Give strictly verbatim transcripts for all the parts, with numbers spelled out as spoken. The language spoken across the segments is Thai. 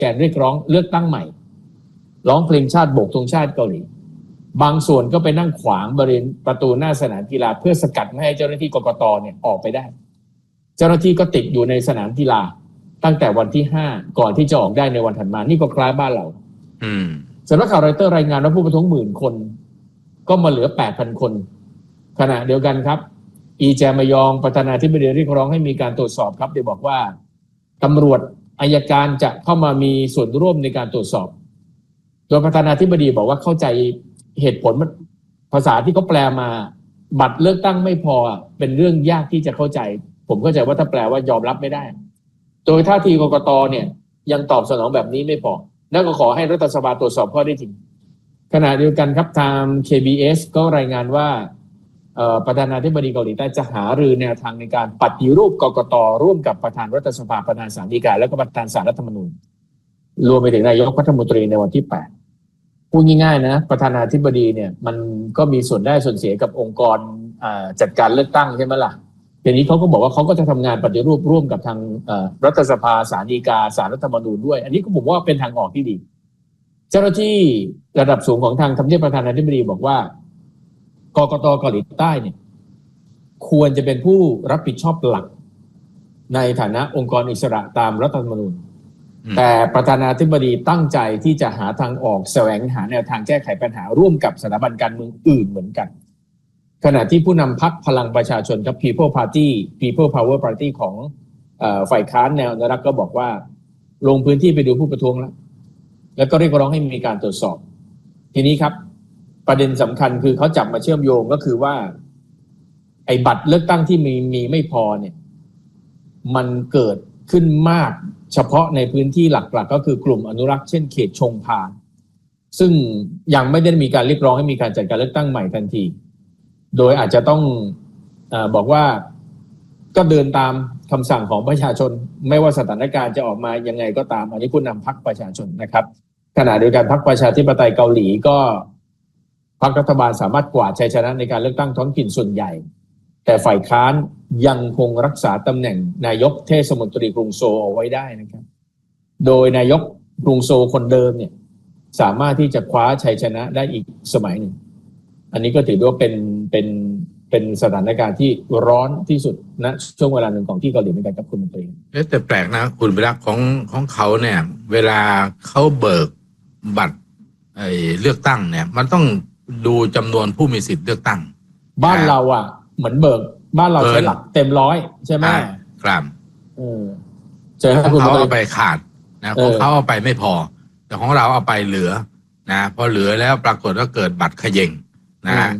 แกนเรียกร้องเลือกตั้งใหม่ร้องเพลงชาติโบกธงชาติเกาหลีบางส่วนก็ไปนั่งขวางบริเวณประตูหน้าสนามกีฬาเพื่อสกัดไม่ให้เจ้าหน้าที่กกตเนี่ยออกไปได้เจ้าหน้าที่ก็ติดอยู่ในสนามกีฬาตั้งแต่วันที่ห้าก่อนที่จะออกได้ในวันถัดมานี่ก็คล้ายบ้านเราอืมสำนักข่าวรอยเตอร์รายงานว่าผู้ประท้วงหมื่นคนก็มาเหลือ แปดพัน คนขณะเดียวกันครับอีแจมยองประธานาธิบดีเรียกร้องให้มีการตรวจสอบครับโดยบอกว่าตำรวจอัยการจะเข้ามามีส่วนร่วมในการตรวจสอบโดยประธานาธิบดีบอกว่าเข้าใจเหตุผลภาษาที่เขาแปลมาบัตรเลือกตั้งไม่พอเป็นเรื่องยากที่จะเข้าใจผมเข้าใจว่าถ้าแปลว่ายอมรับไม่ได้โดยท่าทีกกตเนี่ยยังตอบสนองแบบนี้ไม่พอแล้วก็ขอให้รัฐสภาตรวจสอบข้อได้จริงขณะเดียวกันครับทาง เค บี เอส ก็รายงานว่าประธานาธิบดีเกาหลีใต้จะหารือแนวทางในการปฏิรูปกกตร่วมกับประธานรัฐสภาประธานศาลฎีกาและก็ประธานศาลรัฐธรรมนูญรวมไปถึงนายกรัฐมนตรีในวันที่แปดพูดง่ายๆนะประธานาธิบดีเนี่ยมันก็มีส่วนได้ส่วนเสียกับองค์กรจัดการเลือกตั้งใช่ไหมล่ะทีนี้เขาก็บอกว่าเขาก็จะทำงานปฏิรูปร่วมกับทางรัฐสภาศาลฎีกาศาลรัฐธรรมนูญด้วยอันนี้ก็ผมว่าเป็นทางออกที่ดีเจ้าหน้าที่ระดับสูงของทางทำเนียบประธานาธิบดีบอกว่ากกตเกาหลีใต้เนี่ยควรจะเป็นผู้รับผิดชอบหลักในฐานะองค์กรอิสระตามรัฐธรรมนูญแต่ประธานาธิบดีตั้งใจที่จะหาทางออกแสวงหาแนวทางแก้ไขปัญหาร่วมกับสถาบันการเมืองอื่นเหมือนกันขณะที่ผู้นำพรรคพลังประชาชนกับ People Party People Power Party ของเอ่อฝ่ายค้านแนวอนุรักษ์ก็บอกว่าลงพื้นที่ไปดูผู้ประท้วงแล้วแล้วก็เรียกร้องให้มีการตรวจสอบทีนี้ครับประเด็นสำคัญคือเขาจับมาเชื่อมโยงก็คือว่าไอ้บัตรเลือกตั้งที่มีมีไม่พอเนี่ยมันเกิดขึ้นมากเฉพาะในพื้นที่หลักๆ ก็คือกลุ่มอนุรักษ์เช่นเขตชงพาซึ่งยังไม่ได้มีการเรียกร้องให้มีการจัดการเลือกตั้งใหม่ทันทีโดยอาจจะต้องเอ่อบอกว่าก็เดินตามคำสั่งของประชาชนไม่ว่าสถานการณ์จะออกมายังไงก็ตามอันนี้ผู้นำพรรคประชาชนนะครับขณะเดียวกันพรรคประชาธิปไตยเกาหลีก็พรรครัฐบาลสามารถกวาดชัยชนะในการเลือกตั้งท้องถิ่นส่วนใหญ่แต่ฝ่ายค้านยังคงรักษาตำแหน่งนายกเทศมนตรีกรุงโซลเอาไว้ได้นะครับโดยนายกกรุงโซลคนเดิมเนี่ยสามารถที่จะคว้าชัยชนะได้อีกสมัยหนึ่งอันนี้ก็ถือว่าเป็นเป็นเป็นสถานการณ์ที่ร้อนที่สุดณช่วงเวลาหนึ่งของที่เกาหลีเหมือนกันครับคุณมนตรีแต่แปลกนะคุณวิรักของของเขาเนี่ยเวลาเขาเบิกบัตรไอ้เลือกตั้งเนี่ยมันต้องดูจำนวนผู้มีสิทธิ์เลือกตั้งบ้านเราอ่ะเหมือนเบิกบ้านเราใช้หลักเต็มร้อยใช่ไหมครับเออเจอของเขาเอาไปขาดนะของเขาเอาไปไม่พอแต่ของเราเอาไปเหลือนะพอเหลือแล้วปรากฏว่าเกิดบัตรเขย่งนะฮะ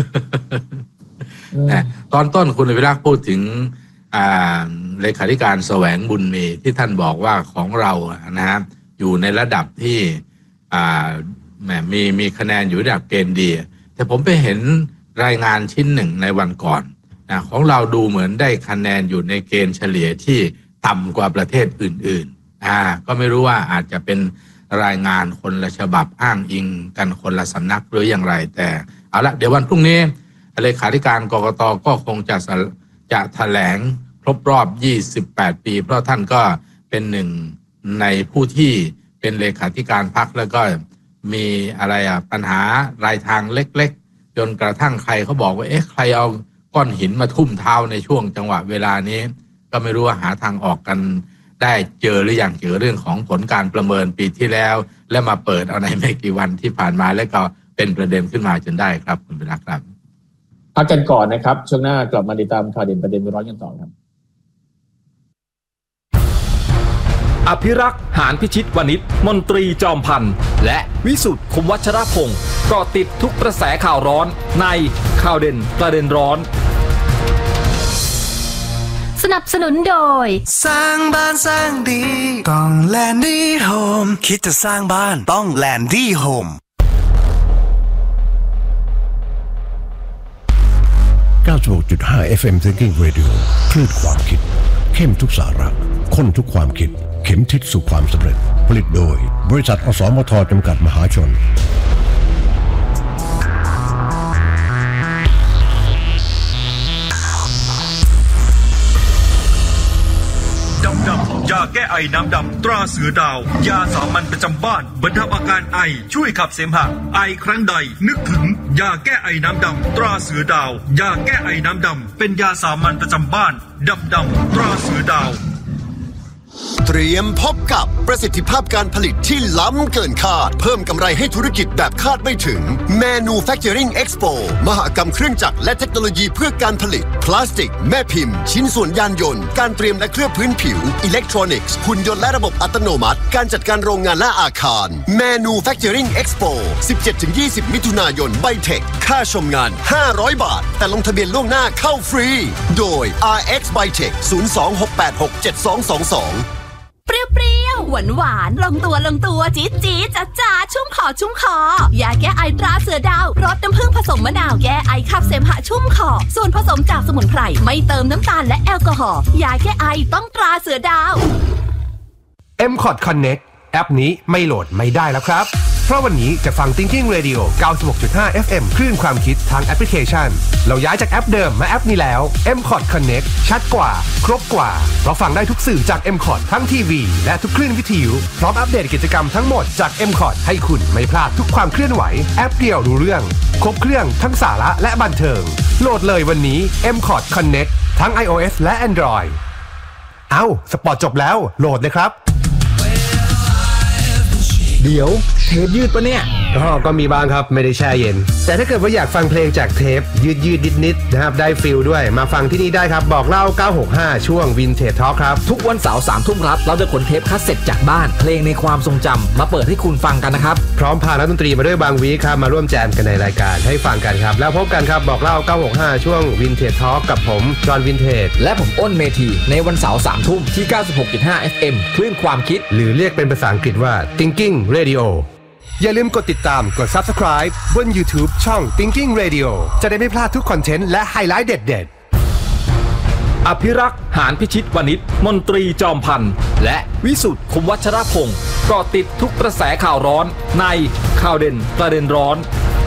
ตอนต้นคุณวิรักพูดถึงเลขาธิการแสวงบุญมีที่ท่านบอกว่าของเรานะฮะอยู่ในระดับที่แหมมีมีคะแนนอยู่ระดับเกณฑ์ดีแต่ผมไปเห็นรายงานชิ้นหนึ่งในวันก่อนนะของเราดูเหมือนได้คะแนนอยู่ในเกณฑ์เฉลี่ยที่ต่ำกว่าประเทศอื่นๆอ่าก็ไม่รู้ว่าอาจจะเป็นรายงานคนละฉบับอ้างอิงกันคนละสำนักหรืออย่างไรแต่เอาละเดี๋ยววันพรุ่งนี้เลขาธิการกกตก็คงจะจะแถลงครบรอบยี่สิบแปดปีเพราะท่านก็เป็นหนึ่งในผู้ที่เป็นเลขาธิการพรรคแล้วก็มีอะไรอ่ะปัญหารายทางเล็กๆจนกระทั่งใครเขาบอกว่าเอ๊ะใครเอาก้อนหินมาทุ่มเท้าในช่วงจังหวะเวลานี้ก็ไม่รู้ว่าหาทางออกกันได้เจอหรือยังเจอเรื่องของผลการประเมินปีที่แล้วและมาเปิดเอาในไม่กี่วันที่ผ่านมาแล้วก็เป็นประเด็นขึ้นมาจนได้ครับคุณวิรักครับพักกันก่อนนะครับช่วงหน้ากลับมาติดตามข่าวเด่นประเด็นร้อนกันต่อครับอภิรักษ์หานพิชิตวณิชมนตรีจอมพันธ์และวิสุทธิ์คมวัชรพงศ์เกาะติดทุกกระแสข่าวร้อนในข่าวเด่นประเด็นร้อนสนับสนุนโดยสร้างบ้านสร้างดีต้องแลนดี้โฮมคิดจะสร้างบ้านต้องแลนดี้โฮมเก้าสิบหกจุดห้า เอฟ เอ็ม Thinking Radio คลื่นความคิดเข้มทุกสาระข้นทุกความคิดเข็มทิศสู่ความสำเร็จผลิตโดยบริษัทอสมทจำกัดมหาชนดำดำยาาแก้ไอน้ำดำตราเสือดาวยาสามัญประจำบ้านบรรเทาอาการไอช่วยขับเสมหะไอครั้งใดนึกถึงยาแก้ไอน้ำดำตราเสือดาวยาแก้ไอน้ำดำเป็นยาสามัญประจำบ้านดำดำตราเสือดาวเตรียมพบกับประสิทธิภาพการผลิตที่ล้ำเกินคาดเพิ่มกำไรให้ธุรกิจแบบคาดไม่ถึง Manufacturing Expo มหกรรมเครื่องจักรและเทคโนโลยีเพื่อการผลิตพลาสติกแม่พิมพ์ชิ้นส่วนยานยนต์การเตรียมและเคลือบพื้นผิวอิเล็กทรอนิกส์หุ่นยนต์และระบบอัตโนมัติการจัดการโรงงานและอาคาร Manufacturing Expo สิบเจ็ดถึงยี่สิบ มิถุนายนไบเทคค่าชมงานห้าร้อยบาทแต่ลงทะเบียนล่วงหน้าเข้าฟรีโดย อาร์ เอ็กซ์ Bytech ศูนย์ สอง หก แปด หก เจ็ด สอง สอง สองเปรี้ยวๆหวานหวานลงตัวลงตัวจี๊ดจี๊ดจ๊ะจ๊ะชุ่มคอชุ่มคอยาแก้ไอตราเสือดาวรสน้ำผึ้งผสมมะนาวแก้ไอขับเสมหะชุ่มคอส่วนผสมจากสมุนไพรไม่เติมน้ำตาลและแอลกอฮอล์ยาแก้ไอต้องตราเสือดาวเอ็ม คอร์ด Connect แอปนี้ไม่โหลดไม่ได้แล้วครับเพราะวันนี้จะฟัง Thinking Radio เก้าสิบหกจุดห้า เอฟ เอ็ม คลื่นความคิดทางแอปพลิเคชันเราย้ายจากแอปเดิมมาแอปนี้แล้ว เอ็ม คอร์ด Connect ชัดกว่าครบกว่าเราฟังได้ทุกสื่อจาก เอ็ม คอร์ด ทั้งทีวีและทุกคลื่นวิทยุพร้อมอัปเดตกิจกรรมทั้งหมดจาก เอ็ม คอร์ด ให้คุณไม่พลาดทุกความเคลื่อนไหวแอปเดียวรู้เรื่องครบเครื่องทั้งสาระและบันเทิงโหลดเลยวันนี้ เอ็ม คอร์ด Connect ทั้ง iOS และ Android เอ้าสปอร์ตจบแล้วโหลดเลยครับเดี๋ยวเทปยืดปะเนี่ยอ๋อก็มีบ้างครับไม่ได้แช่เย็นแต่ถ้าเกิดว่าอยากฟังเพลงจากเทปยืดยืดนิดนิดนะครับได้ฟิลด้วยมาฟังที่นี่ได้ครับบอกเล่าเก้าหกห้าช่วง Vintage Talk ครับทุกวันเสาร์สามทุ่มครับเราจะขนเทปคัสเซ็ตจากบ้านเพลงในความทรงจำมาเปิดให้คุณฟังกันนะครับพร้อมพานักดนตรีมาด้วยบางวีครับมาร่วมแจมกันในรายการให้ฟังกันครับแล้วพบกันครับบอกเล่าเก้าหกห้าช่วง Vintage Talk กับผมจอห์นวินเทจและผมอ้นเมธีในวันเสาร์สามทุ่มที่ เก้าสิบหกจุดห้า เอฟ เอ็ม คลื่นความคิดหรือเรียกเป็นภาษาอังกฤษว่า Thinking Radioอย่าลืมกดติดตามกด Subscribe บน YouTube ช่อง Thinking Radio จะได้ไม่พลาดทุกคอนเทนต์และไฮไลท์เด็ดๆอภิรักษ์หานพิชิตวณิชมนตรีจอมพันธ์และวิสุทธ์คมวัชรพงศ์เกาะติดทุกกระแสข่าวร้อนในข่าวเด่นประเด็นร้อน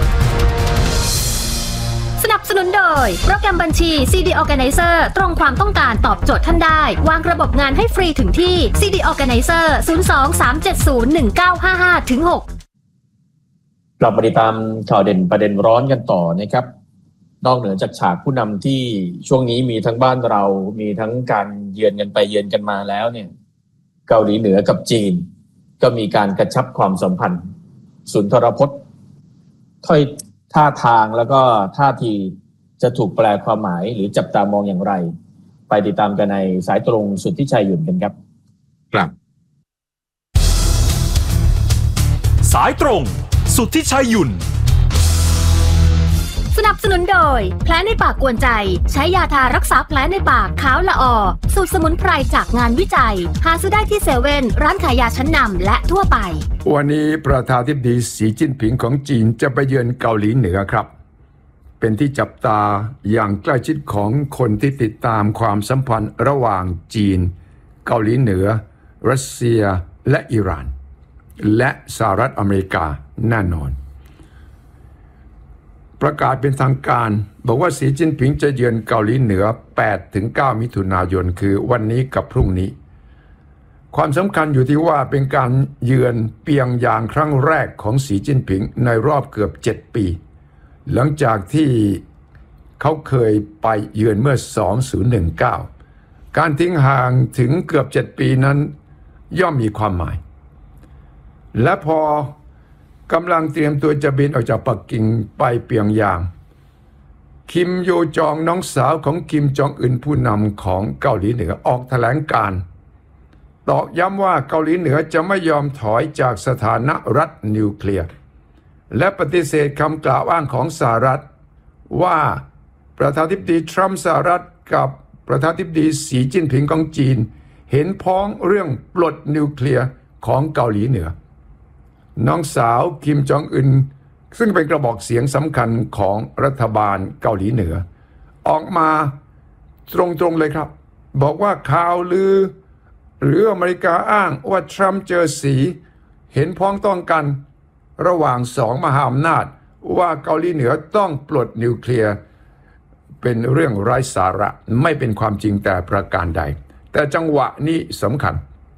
สนับสนุนโดยโปรแกรมบัญชี ซี ดี Organizer ตรงความต้องการตอบโจทย์ท่านได้วางระบบงานให้ฟรีถึงที่ ซี ดี Organizer ศูนย์ สอง สาม เจ็ด ศูนย์ หนึ่ง เก้า ห้า ห้า ถึง หกกลับมาติดตามข่าวเด่นประเด็นร้อนกันต่อนะครับนอกเหนือจากฉากผู้นำที่ช่วงนี้มีทั้งบ้านเรามีทั้งการเยือนกันไปเยือนกันมาแล้วเนี่ยเกาหลีเหนือกับจีนก็มีการกระชับความสัมพันธ์สุนทรพจน์ถ้อยท่าทางแล้วก็ท่าทีจะถูกแปลความหมายหรือจับตามองอย่างไรไปติดตามกันในสายตรงสุทธิชัยหยุ่นกันครับครับสายตรงสุทธิชัยหยุ่นสนับสนุนโดยแผลในปากกวนใจใช้ยาทารักษาแผลในปากขาวละออสูตรสมุนไพรจากงานวิจัยหาซื้อได้ที่เซเว่นร้านขายยาชั้นนำและทั่วไปวันนี้ประธานาธิบดีสีจิ้นผิงของจีนจะไปเยือนเกาหลีเหนือครับเป็นที่จับตาอย่างใกล้ชิดของคนที่ติดตามความสัมพันธ์ระหว่างจีนเกาหลีเหนือรัสเซียและอิหร่านและสหรัฐอเมริกาแน่นอนประกาศเป็นทางการบอกว่าสีจิ้นผิงจะเยือนเกาหลีเหนือ แปดถึงเก้า มิถุนายนคือวันนี้กับพรุ่งนี้ความสำคัญอยู่ที่ว่าเป็นการเยือนเปียงยางครั้งแรกของสีจิ้นผิงในรอบเกือบเจ็ดปีหลังจากที่เขาเคยไปเยือนเมื่อสองพันสิบเก้าการทิ้งห่างถึงเกือบเจ็ดปีนั้นย่อมมีความหมายและพอกำลังเตรียมตัวจะบินออกจากปักกิ่งไปเปียงยางคิมโยจองน้องสาวของคิมจองอึนผู้นำของเกาหลีเหนือออกแถลงการณ์ตอกย้ำว่าเกาหลีเหนือจะไม่ยอมถอยจากสถานะรัฐนิวเคลียร์และปฏิเสธคำกล่าวอ้างของสหรัฐว่าประธานาธิบดีทรัมป์สหรัฐกับประธานาธิบดีสีจิ้นผิงของจีนเห็นพ้องเรื่องปลดนิวเคลียร์ของเกาหลีเหนือน้องสาวคิมจองอึนซึ่งเป็นกระบอกเสียงสำคัญของรัฐบาลเกาหลีเหนือออกมาตรงๆเลยครับบอกว่าข่าวลือหรืออเมริกาอ้างว่าทรัมป์เจอสีเห็นพ้องต้องกันระหว่างสองมหาอำนาจว่าเกาหลีเหนือต้องปลดนิวเคลียร์เป็นเรื่องไร้สาระไม่เป็นความจริงแต่ประการใดแต่จังหวะนี้สำคัญ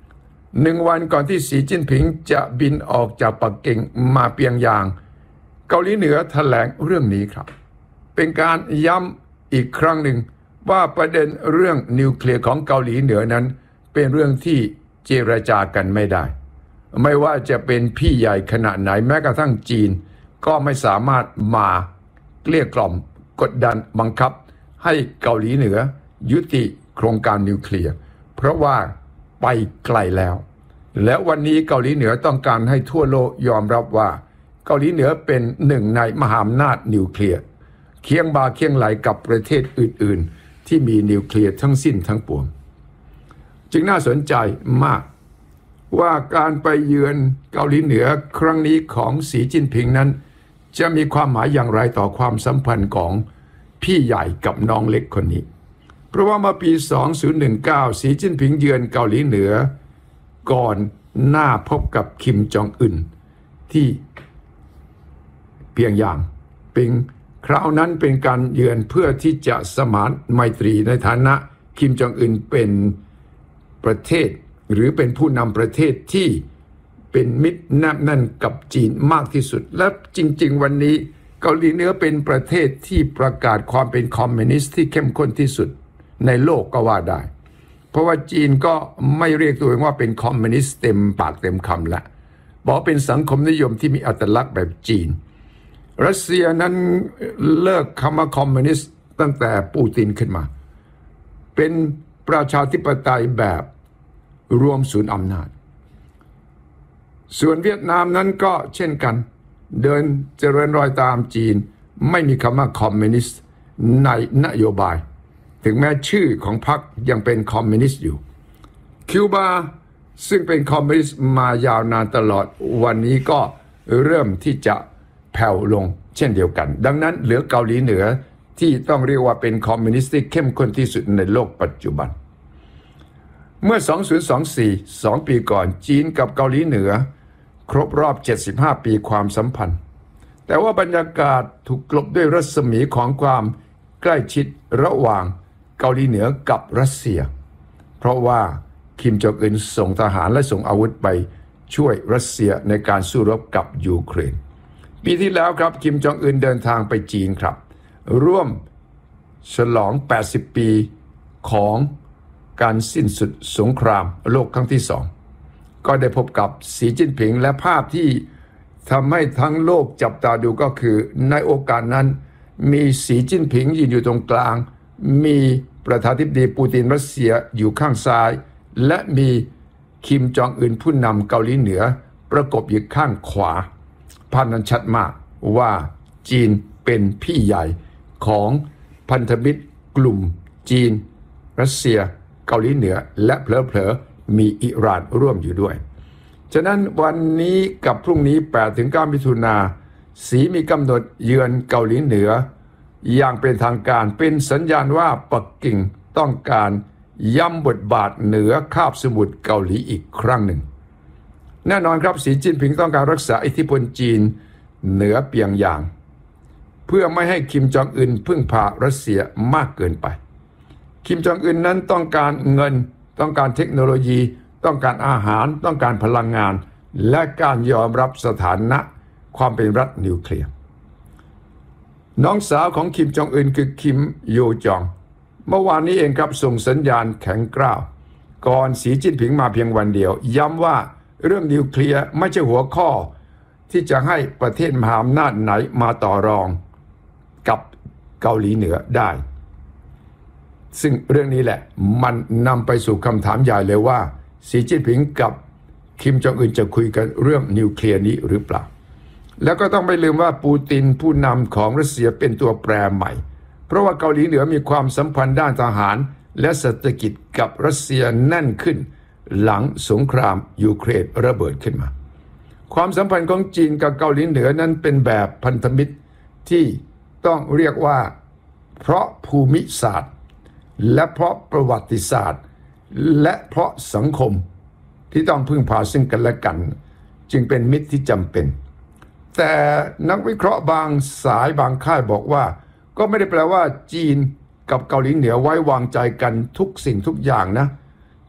หนึ่งวันก่อนที่สีจิ้นผิงจะบินออกจากปักกิ่งมาเปียงยางเกาหลีเหนือแถลงเรื่องนี้ครับเป็นการย้ำอีกครั้งหนึ่งว่าประเด็นเรื่องนิวเคลียร์ของเกาหลีเหนือนั้นเป็นเรื่องที่เจรจากันไม่ได้ไม่ว่าจะเป็นพี่ใหญ่ขนาดไหนแม้กระทั่งจีนก็ไม่สามารถมาเกลี้ยกล่อมกดดันบังคับให้เกาหลีเหนือยุติโครงการนิวเคลียร์เพราะว่าไปไกลแล้วและวันนี้เกาหลีเหนือต้องการให้ทั่วโลกยอมรับว่าเกาหลีเหนือเป็นหนึ่งในมหาอำนาจนิวเคลียร์เคียงบ่าเคียงไหลกับประเทศอื่นๆที่มีนิวเคลียร์ทั้งสิ้นทั้งปวงจึงน่าสนใจมากว่าการไปเยือนเกาหลีเหนือครั้งนี้ของสีจิ้นผิงนั้นจะมีความหมายอย่างไรต่อความสัมพันธ์ของพี่ใหญ่กับน้องเล็กคนนี้เพราะว่าเมื่อปีสองพันสิบเก้าสีจิ้นผิงเยือนเกาหลีเหนือก่อนหน้าพบกับคิมจองอึนที่เปียงยางเป็นคราวนั้นเป็นการเยือนเพื่อที่จะสมานไมตรีในฐานะคิมจองอึนเป็นประเทศหรือเป็นผู้นำประเทศที่เป็นมิตรแนบแน่นกับจีนมากที่สุดและจริงๆวันนี้เกาหลีเหนือเป็นประเทศที่ประกาศความเป็นคอมมิวนิสต์ที่เข้มข้นที่สุดในโลกก็ว่าได้เพราะว่าจีนก็ไม่เรียกตัวเองว่าเป็นคอมมิวนิสต์เต็มปากเต็มคำละบอกเป็นสังคมนิยมที่มีอัตลักษณ์แบบจีนรัสเซียนั้นเลิกคำว่าคอมมิวนิสต์ตั้งแต่ปูตินขึ้นมาเป็นประชาธิปไตยแบบรวมศูนย์อำนาจส่วนเวียดนามนั้นก็เช่นกันเดินเจริญรอยตามจีนไม่มีคำว่าคอมมิวนิสต์ในนโยบายถึงแม้ชื่อของพรรคยังเป็นคอมมิวนิสต์อยู่คิวบาซึ่งเป็นคอมมิวนิสต์มายาวนานตลอดวันนี้ก็เริ่มที่จะแผ่วลงเช่นเดียวกันดังนั้นเหลือเกาหลีเหนือที่ต้องเรียกว่าเป็นคอมมิวนิสต์ที่เข้มข้นที่สุดในโลกปัจจุบันเมื่อสองพันยี่สิบสี่ สองปีก่อนจีนกับเกาหลีเหนือครบรอบเจ็ดสิบห้าปีความสัมพันธ์แต่ว่าบรรยากาศถูกกลบด้วยรัศมีของความใกล้ชิดระหว่างเกาหลีเหนือกับรัสเซียเพราะว่าคิมจองอึนส่งทหารและส่งอาวุธไปช่วยรัสเซียในการสู้รบกับยูเครนปีที่แล้วครับคิมจองอึนเดินทางไปจีนครับร่วมฉลองแปดสิบปีของการสิ้นสุดสงครามโลกครั้งที่สองก็ได้พบกับสีจิ้นผิงและภาพที่ทำให้ทั้งโลกจับตาดูก็คือในโอกาสนั้นมีสีจิ้นผิงยืนอยู่ตรงกลางมีประธานาธิบดีปูตินรัสเซียอยู่ข้างซ้ายและมีคิมจองอึนผู้นำเกาหลีเหนือประกบอยู่ข้างขวาภาพนั้นชัดมากว่าจีนเป็นพี่ใหญ่ของพันธมิตรกลุ่มจีนรัสเซียเกาหลีเหนือและเผลอๆมีอิหร่านร่วมอยู่ด้วยฉะนั้นวันนี้กับพรุ่งนี้ แปดถึงเก้า มิถุนาสีมีกำหนดเยือนเกาหลีเหนืออย่างเป็นทางการเป็นสัญญาณว่าปักกิ่งต้องการย้ำบทบาทเหนือคาบสมุทรเกาหลีอีกครั้งหนึ่งแน่นอนครับสีจิ้นผิงต้องการรักษาอิทธิพลจีนเหนือเปียงยางเพื่อไม่ให้คิมจองอึนพึ่งพารัสเซียมากเกินไปคิมจองอึนนั้นต้องการเงินต้องการเทคโนโลยีต้องการอาหารต้องการพลังงานและการยอมรับสถานะความเป็นรัฐนิวเคลียร์น้องสาวของคิมจองอึนคือคิมโยจองเมื่อวานนี้เองครับส่งสัญญาณแข็งกร้าวก่อนสีจิ้นผิงมาเพียงวันเดียวย้ำว่าเรื่องนิวเคลียร์ไม่ใช่หัวข้อที่จะให้ประเทศมหาอำนาจไหนมาต่อรองกับเกาหลีเหนือได้ซึ่งเรื่องนี้แหละมันนำไปสู่คำถามใหญ่เลยว่าสีจิ้นผิงกับคิมจองอึนจะคุยกันเรื่องนิวเคลียร์นี้หรือเปล่าแล้วก็ต้องไม่ลืมว่าปูตินผู้นำของรัสเซียเป็นตัวแปรใหม่เพราะว่าเกาหลีเหนือมีความสัมพันธ์ด้านทหารและเศรษฐกิจกับรัสเซียแน่นขึ้นหลังสงครามยูเครนระเบิดขึ้นมาความสัมพันธ์ของจีนกับเกาหลีเหนือนั้นเป็นแบบพันธมิตรที่ต้องเรียกว่าเพราะภูมิศาสตร์และเพราะประวัติศาสตร์และเพราะสังคมที่ต้องพึ่งพาซึ่งกันและกันจึงเป็นมิตรที่จำเป็นแต่นักวิเคราะห์บางสายบางค่ายบอกว่าก็ไม่ได้แปลว่าจีนกับเกาหลีเหนือไว้วางใจกันทุกสิ่งทุกอย่างนะ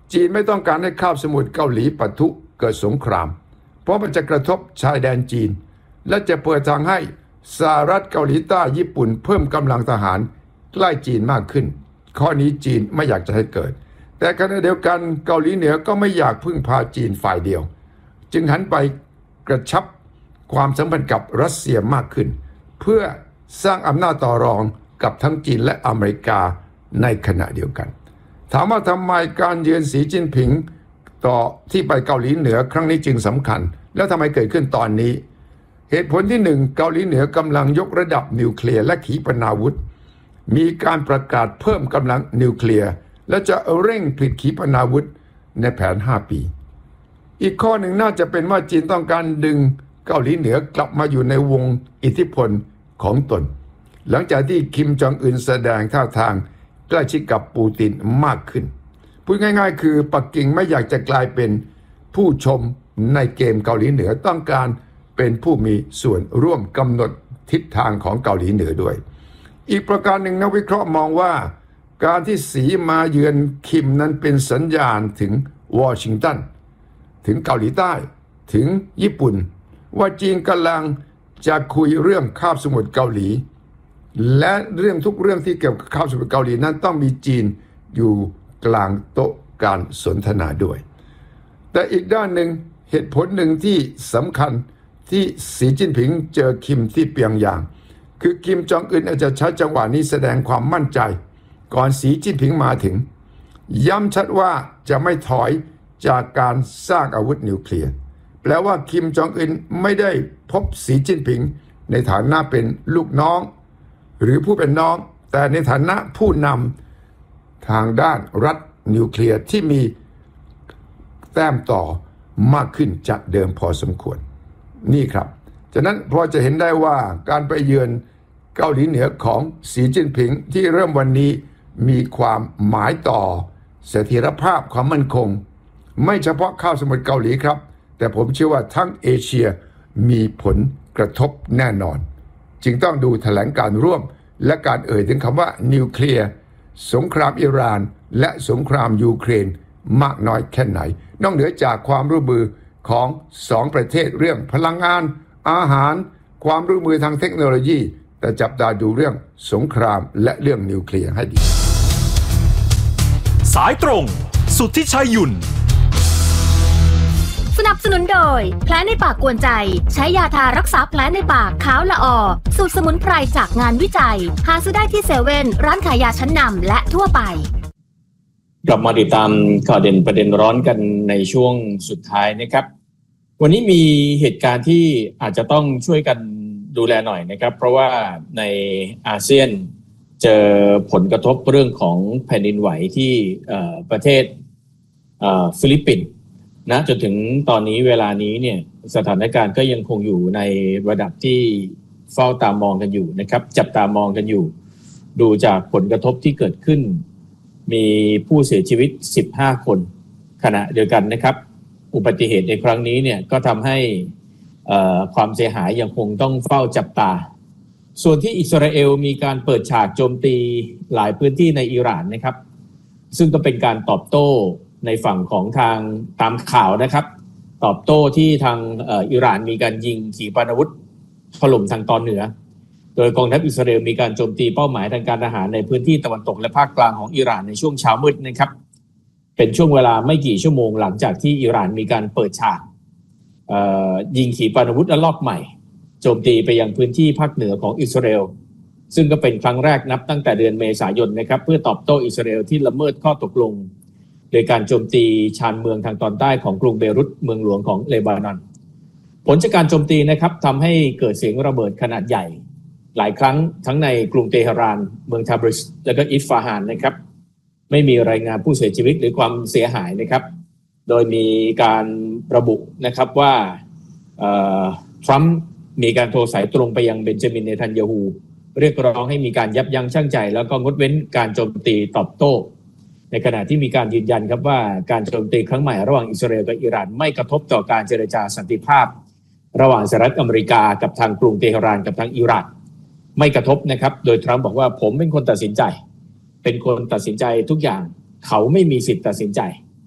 จีนไม่ต้องการให้คาบสมุทรเกาหลีปะทุเกิดสงครามเพราะมันจะกระทบชายแดนจีนและจะเปิดทางให้สหรัฐเกาหลีใต้ญี่ปุ่นเพิ่มกำลังทหารใกล้จีนมากขึ้นข้อนี้จีนไม่อยากจะให้เกิดแต่ขณะเดียวกันเกาหลีเหนือก็ไม่อยากพึ่งพาจีนฝ่ายเดียวจึงหันไปกระชับความสัมพันธ์กับรัสเซียมากขึ้นเพื่อสร้างอำนาจต่อรองกับทั้งจีนและอเมริกาในขณะเดียวกันถามว่าทำไมการเยือนสีจิ้นผิงต่อที่ไปเกาหลีเหนือครั้งนี้จึงสำคัญแล้วทำไมเกิดขึ้นตอนนี้เหตุผลที่หนึ่งเกาหลีเหนือกำลังยกระดับนิวเคลียร์และขีปนาวุธมีการประกาศเพิ่มกำลังนิวเคลียร์และจะเร่งผลิตขีปนาวุธในแผนห้าปีอีกข้อหนึ่งน่าจะเป็นว่าจีนต้องการดึงเกาหลีเหนือกลับมาอยู่ในวงอิทธิพลของตนหลังจากที่คิมจองอึนแสดงท่าทางใกล้ชิดกับปูตินมากขึ้นพูดง่ายๆคือปักกิ่งไม่อยากจะกลายเป็นผู้ชมในเกมเกาหลีเหนือต้องการเป็นผู้มีส่วนร่วมกำหนดทิศทางของเกาหลีเหนือด้วยอีกประการหนึ่งนักวิเคราะห์มองว่าการที่สีมาเยือนคิมนั้นเป็นสัญญาณถึงวอชิงตันถึงเกาหลีใต้ถึงญี่ปุ่นว่าจีนกำลังจะคุยเรื่องคาบสมุทรเกาหลีและเรื่องทุกเรื่องที่เกี่ยวกับคาบสมุทรเกาหลีนั้นต้องมีจีนอยู่กลางโต๊ะการสนทนาด้วยแต่อีกด้านหนึ่งเหตุผลหนึ่งที่สำคัญที่สีจิ้นผิงเจอคิมที่เปียงยางคือคิมจองอึนอาจจะใช้จังหวะนี้แสดงความมั่นใจก่อนสีจิ้นผิงมาถึงย้ำชัดว่าจะไม่ถอยจากการสร้างอาวุธนิวเคลียร์แปลว่าคิมจองอึนไม่ได้พบสีจิ้นผิงในฐานะเป็นลูกน้องหรือผู้เป็นน้องแต่ในฐานะผู้นำทางด้านรัฐนิวเคลียร์ที่มีแต้มต่อมากขึ้นจากเดิมพอสมควรนี่ครับฉะนั้นพอจะเห็นได้ว่าการไปเยือนเกาหลีเหนือของสีจิ้นผิงที่เริ่มวันนี้มีความหมายต่อเสถียรภาพความมั่นคงไม่เฉพาะคาบสมุทรเกาหลีครับแต่ผมเชื่อว่าทั้งเอเชียมีผลกระทบแน่นอนจึงต้องดูแถลงการร่วมและการเอ่ยถึงคำว่านิวเคลียร์สงครามอิหร่านและสงครามยูเครนมากน้อยแค่ไหนนอกเหนือจากความร่วมมือของสองประเทศเรื่องพลังงานอาหารความร่วมมือทางเทคโนโลยีแต่จับตาดูเรื่องสงครามและเรื่องนิวเคลียร์ให้ดีสายตรงสุทธิชัยหยุ่นสนับสนุนโดยแผลในปากกวนใจใช้ยาทารักษาแผลในปากขาวละออสูตรสมุนไพรจากงานวิจัยหาซื้อได้ที่เซเว่นร้านขายยาชั้นนำและทั่วไปกลับมาติดตามข่าวเด่นประเด็นร้อนกันในช่วงสุดท้ายนะครับวันนี้มีเหตุการณ์ที่อาจจะต้องช่วยกันดูแลหน่อยนะครับเพราะว่าในอาเซียนเจอผลกระทบเรื่องของแผ่นดินไหวที่ประเทศฟิลิปปินส์นะจนถึงตอนนี้เวลานี้เนี่ยสถานการณ์ก็ยังคงอยู่ในระดับที่เฝ้าตามองกันอยู่นะครับจับตามองกันอยู่ดูจากผลกระทบที่เกิดขึ้นมีผู้เสียชีวิตสิบห้าคนขณะเดียวกันนะครับอุบัติเหตุในครั้งนี้เนี่ยก็ทำให้ความเสียหายยังคงต้องเฝ้าจับตาส่วนที่อิสราเอลมีการเปิดฉากโจมตีหลายพื้นที่ในอิหร่านนะครับซึ่งก็เป็นการตอบโต้ในฝั่งของทางตามข่าวนะครับตอบโต้ที่ทางอิหร่านมีการยิงขีปนาวุธถล่มทางตอนเหนือโดยกองทัพอิสราเอลมีการโจมตีเป้าหมายทางการทหารในพื้นที่ตะวันตกและภาคกลางของอิหร่านในช่วงเช้ามืดนะครับเป็นช่วงเวลาไม่กี่ชั่วโมงหลังจากที่อิหร่านมีการเปิดฉากยิงขีปนาวุธระลอกใหม่โจมตีไปยังพื้นที่ภาคเหนือของอิสราเอลซึ่งก็เป็นครั้งแรกนับตั้งแต่เดือนเมษายนนะครับเพื่อตอบโต้อิสราเอลที่ละเมิดข้อตกลงโดยการโจมตีชานเมืองทางตอนใต้ของกรุงเบรุตเมืองหลวงของเลบานอนผลจากการโจมตีนะครับทำให้เกิดเสียงระเบิดขนาดใหญ่หลายครั้งทั้งในกรุงเตหะรานเมืองทาบริสและก็อิสฟาฮานนะครับไม่มีรายงานผู้เสียชีวิตหรือความเสียหายนะครับโดยมีการระบุนะครับว่าทรัมป์มีการโทรสายตรงไปยังเบนจามินเนทันยาฮูเรียกร้องให้มีการยับยั้งชั่งใจแล้วก็งดเว้นการโจมตีตอบโต้ในขณะที่มีการยืนยันครับว่าการโจมตีครั้งใหม่ระหว่างอิสราเอลกับอิหร่านไม่กระทบต่อการเจรจาสันติภาพระหว่างสหรัฐอเมริกากับทางกรุงเตหะรานกับทางอิหร่านไม่กระทบนะครับโดยทรัมป์บอกว่าผมเป็นคนตัดสินใจเป็นคนตัดสินใจทุกอย่างเขาไม่มีสิทธิ์ตัดสินใจ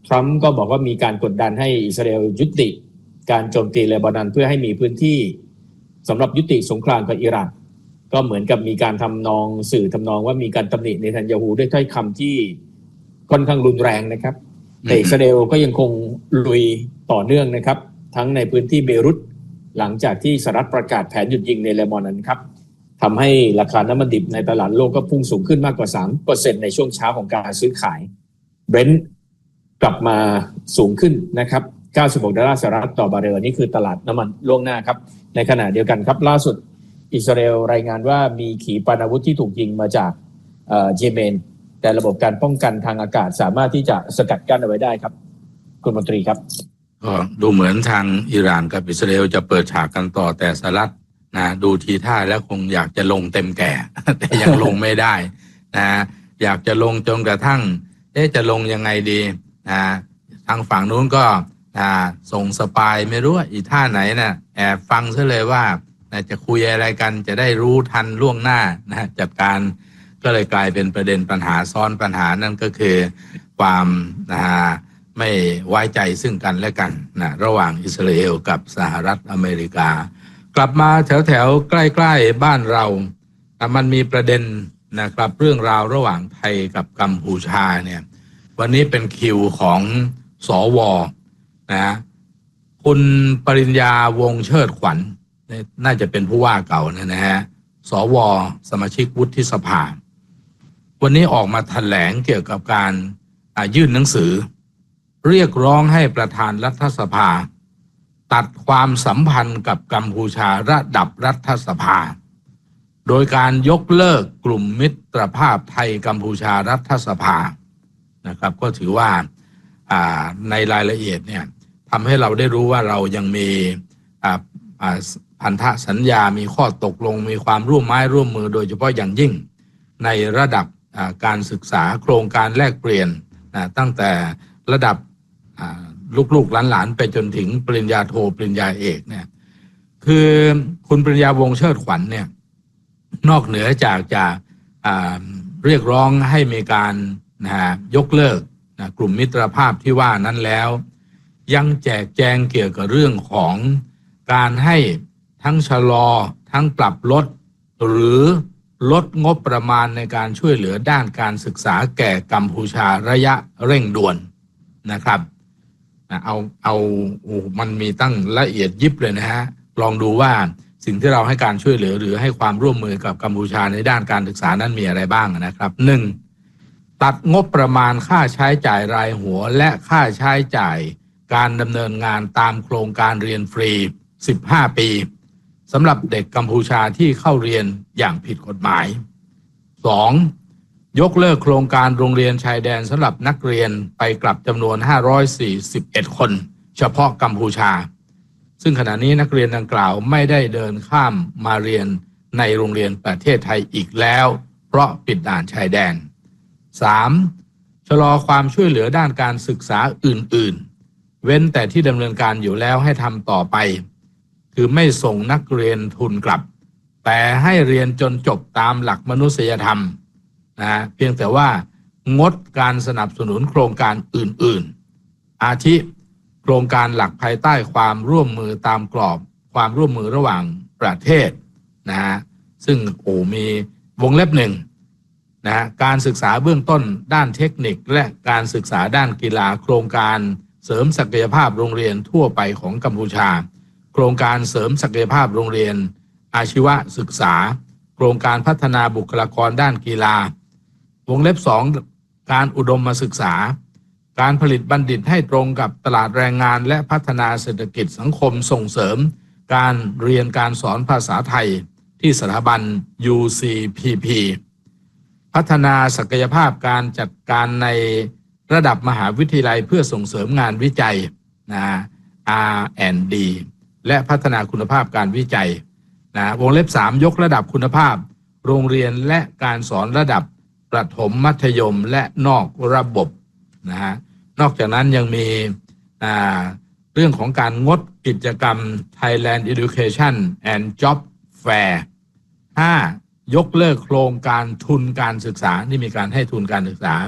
ทรัมป์ก็บอกว่ามีการกดดันให้อิสราเอลยุติการโจมตีเลบานอนเพื่อให้มีพื้นที่สำหรับยุติสงครามกับอิหร่านก็เหมือนกับมีการทำนองสื่อทำนองว่ามีการตำหนิเนทันยาฮูด้วยถ้อยคำที่ค่อนข้างรุนแรงนะครับแต่อิสราเอลก็ยังคงลุยต่อเนื่องนะครับทั้งในพื้นที่เบรุตหลังจากที่สหรัฐประกาศแผนหยุดยิงในเลบานอนครับทำให้ราคาน้ำมันดิบในตลาดโลกก็พุ่งสูงขึ้นมากกว่า สามเปอร์เซ็นต์ ในช่วงเช้าของการซื้อขายเบรนท์กลับมาสูงขึ้นนะครับเก้าสิบหกดอลลาร์สหรัฐต่อบาร์เรลนี่คือตลาดน้ำมันล่วงหน้าครับในขณะเดียวกันครับล่าสุดอิสราเอลรายงานว่ามีขีปนาวุธที่ถูกยิงมาจากเอ่อเยเมนแต่ระบบการป้องกันทางอากาศสามารถที่จะสกัดกั้นเอาไว้ได้ครับคุณมนตรีครับก็ดูเหมือนทางอิหร่านกับอิสราเอลจะเปิดฉากกันต่อแต่สหรัฐนะดูทีท่าแล้วคงอยากจะลงเต็มแก่ แต่ยังลงไม่ได้นะอยากจะลงจนกระทั่งเอ๊ะจะลงยังไงดีนะทางฝั่งนู้นก็นะส่งสปายไม่รู้อีท่าไหนนะแอบฟังซะเลยว่านะจะคุยอะไรกันจะได้รู้ทันล่วงหน้านะจัดการก็เลยกลายเป็นประเด็นปัญหาซ้อนปัญหานั่นก็คือความนะไม่ไว้ใจซึ่งกันและกันนะระหว่างอิสราเอลกับสหรัฐอเมริกากลับมาแถวแถวใกล้ๆบ้านเรานะมันมีประเด็นนะครับเรื่องราวระหว่างไทยกับกัมพูชาเนี่ยวันนี้เป็นคิวของสวนะคุณปริญญาวงศ์เชิดขวัญน่าจะเป็นผู้ว่าเก่านะฮะสวสมาชิกวุฒิสภาวันนี้ออกมาแถลงเกี่ยวกับการยื่นหนังสือเรียกร้องให้ประธานรัฐสภาตัดความสัมพันธ์กับกัมพูชาระดับรัฐสภาโดยการยกเลิกกลุ่มมิตรภาพไทยกัมพูชารัฐสภานะครับก็ถือว่าในรายละเอียดเนี่ยทำให้เราได้รู้ว่าเรายังมีพันธสัญญามีข้อตกลงมีความร่วมไม้ร่วมมือโดยเฉพาะอย่างยิ่งในระดับการศึกษาโครงการแลกเปลี่ยนตั้งแต่ระดับลูกๆหลานๆไปจนถึงปริญญาโทปริญญาเอกเนี่ยคือคุณปริญญาวงศ์เชิดขวัญเนี่ยนอกเหนือจากจะเรียกร้องให้มีการนะฮะยกเลิกนะกลุ่มมิตรภาพที่ว่านั้นแล้วยังแจกแจงเกี่ยวกับเรื่องของการให้ทั้งชะลอทั้งปรับลดหรือลดงบประมาณในการช่วยเหลือด้านการศึกษาแก่กัมพูชาระยะเร่งด่วนนะครับเอาเอาโอ้มันมีตั้งละเอียดยิบเลยนะฮะลองดูว่าสิ่งที่เราให้การช่วยเหลือหรือให้ความร่วมมือกับกัมพูชาในด้านการศึกษานั้นมีอะไรบ้างนะครับหนึ่งตัดงบประมาณค่าใช้จ่ายรายหัวและค่าใช้จ่ายการดำเนินงานตามโครงการเรียนฟรีสิบห้าปีสำหรับเด็กกัมพูชาที่เข้าเรียนอย่างผิดกฎหมาย สอง. ยกเลิกโครงการโรงเรียนชายแดนสำหรับนักเรียนไปกลับจำนวนห้าร้อยสี่สิบเอ็ดคนเฉพาะกัมพูชาซึ่งขณะนี้นักเรียนดังกล่าวไม่ได้เดินข้ามมาเรียนในโรงเรียนประเทศไทยอีกแล้วเพราะปิดด่านชายแดน สาม. ชะลอความช่วยเหลือด้านการศึกษาอื่นๆเว้นแต่ที่ดำเนินการอยู่แล้วให้ทำต่อไปคือไม่ส่งนักเรียนทุนกลับแต่ให้เรียนจนจบตามหลักมนุษยธรรมนะเพียงแต่ว่างดการสนับสนุนโครงการอื่นๆอาทิโครงการหลักภายใต้ความร่วมมือตามกรอบความร่วมมือระหว่างประเทศนะฮะซึ่งโอ้มีวงเล็บหนึ่งนะการศึกษาเบื้องต้นด้านเทคนิคและการศึกษาด้านกีฬาโครงการเสริมศักยภาพโรงเรียนทั่วไปของกัมพูชาโครงการเสริมศักยภาพโรงเรียนอาชีวศึกษาโครงการพัฒนาบุคลากรด้านกีฬาวงเล็บสองการอุดมศึกษาการผลิตบัณฑิตให้ตรงกับตลาดแรงงานและพัฒนาเศรษฐกิจสังคมส่งเสริมการเรียนการสอนภาษาไทยที่สถาบัน ยู ซี พี พี พัฒนาศักยภาพการจัดการในระดับมหาวิทยาลัยเพื่อส่งเสริมงานวิจัยนะ อาร์ แอนด์ ดี และพัฒนาคุณภาพการวิจัยนะวงเล็บสามยกระดับคุณภาพโรงเรียนและการสอนระดับประถมมัธยมและนอกระบบนะฮะนอกจากนั้นยังมีเรื่องของการงดกิจกรรม Thailand Education and Job Fair ห้ายกเลิกโครงการทุนการศึกษาที่มีการให้ทุนการศึกษา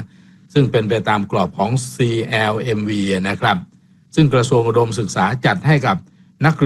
ซึ่งเป็นไปตามกรอบของ ซี แอล เอ็ม วี นะครับซึ่งกระทรวงอุดมศึกษาจัดให้กับ